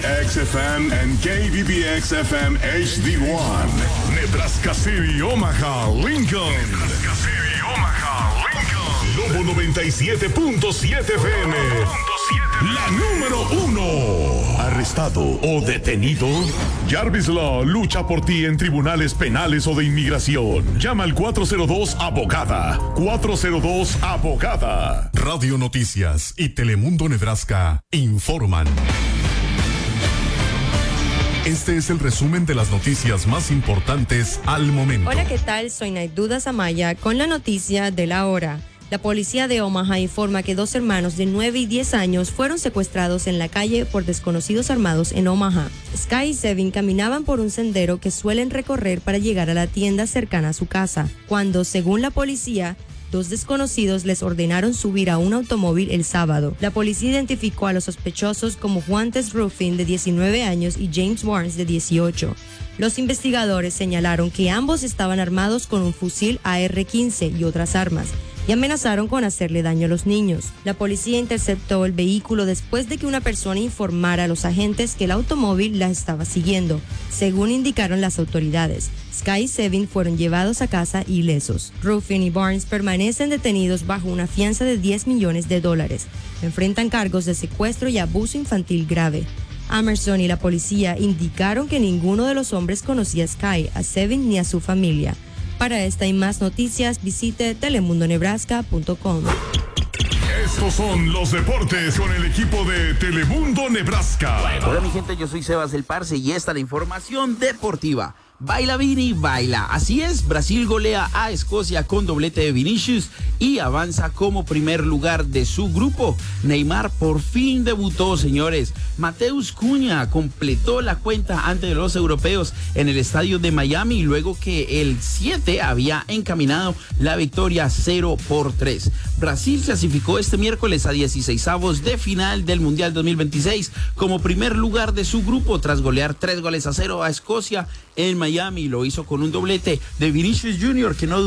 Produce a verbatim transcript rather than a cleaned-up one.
X F M and K B B X F M H D one. Nebraska City, Omaha, Lincoln. Nebraska City, Omaha, Lincoln. Lobo noventa y siete punto siete F M. La número uno. Arrestado o detenido. Jarvis Law lucha por ti en tribunales penales o de inmigración. Llama al cuatro cero dos abogada. cuatro cero dos abogada. Radio Noticias y Telemundo Nebraska informan. Este es el resumen de las noticias más importantes al momento. Hola, ¿qué tal? Soy Naiduda Samaya con la noticia de la hora. La policía de Omaha informa que dos hermanos de nueve y diez años fueron secuestrados en la calle por desconocidos armados en Omaha. Sky y Sevin caminaban por un sendero que suelen recorrer para llegar a la tienda cercana a su casa, cuando, según la policía, dos desconocidos les ordenaron subir a un automóvil el sábado. La policía identificó a los sospechosos como Juan Tess Ruffin, de diecinueve años, y James Barnes, de dieciocho. Los investigadores señalaron que ambos estaban armados con un fusil A R quince y otras armas, y amenazaron con hacerle daño a los niños. La policía interceptó el vehículo después de que una persona informara a los agentes que el automóvil la estaba siguiendo, según indicaron las autoridades. Sky y Sevin fueron llevados a casa ilesos. Ruffin y Barnes permanecen detenidos bajo una fianza de diez millones de dólares. Enfrentan cargos de secuestro y abuso infantil grave. Amerson y la policía indicaron que ninguno de los hombres conocía a Sky, a Sevin ni a su familia. Para esta y más noticias, visite telemundo nebraska punto com. Estos son los deportes con el equipo de Telemundo Nebraska. Hola mi gente, yo soy Sebas el Parce y esta es la información deportiva. Baila Vini, baila. Así es, Brasil golea a Escocia con doblete de Vinicius y avanza como primer lugar de su grupo. Neymar por fin debutó, señores. Mateus Cunha completó la cuenta ante los europeos en el estadio de Miami, luego que el siete había encaminado la victoria cero por tres. Brasil clasificó este miércoles a dieciseisavos de final del Mundial dos mil veintiséis como primer lugar de su grupo tras golear tres goles a cero a Escocia en Miami. Lo hizo con un doblete de Vinicius junior, que no